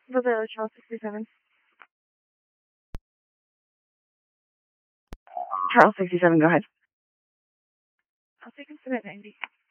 The Charles 67. Charles 67, go ahead. I'll take him to that 90.